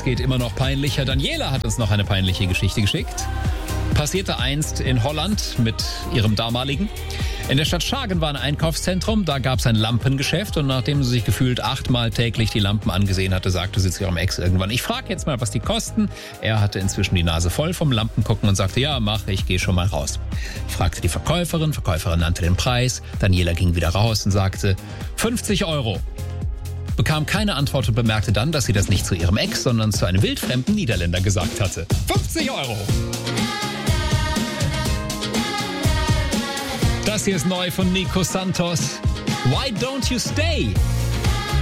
es geht immer noch peinlicher. Daniela hat uns noch eine peinliche Geschichte geschickt. Passierte einst in Holland mit ihrem damaligen. In der Stadt Schagen war ein Einkaufszentrum, da gab es ein Lampengeschäft und nachdem sie sich gefühlt 8-mal täglich die Lampen angesehen hatte, sagte sie zu ihrem Ex irgendwann, ich frage jetzt mal, was die kosten. Er hatte inzwischen die Nase voll vom Lampengucken und sagte, ja, mach, ich gehe schon mal raus. Fragte die Verkäuferin nannte den Preis, Daniela ging wieder raus und sagte, 50 €. Bekam keine Antwort und bemerkte dann, dass sie das nicht zu ihrem Ex, sondern zu einem wildfremden Niederländer gesagt hatte. 50 €! Das hier ist neu von Nico Santos. Why don't you stay?